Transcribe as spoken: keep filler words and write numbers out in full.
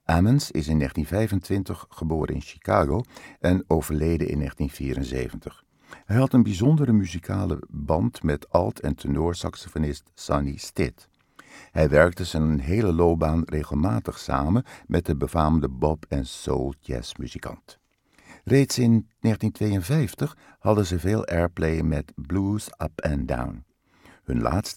Ammons is in negentien vijfentwintig geboren in Chicago en overleden in negentien vierenzeventig. Hij had een bijzondere muzikale band met alt- en tenorsaxofonist Sonny Stitt. Hij werkte zijn hele loopbaan regelmatig samen met de befaamde bop- en soul-jazzmuzikant. Reeds in negentien tweeënvijftig hadden ze veel airplay met Blues Up and Down. Hun laatste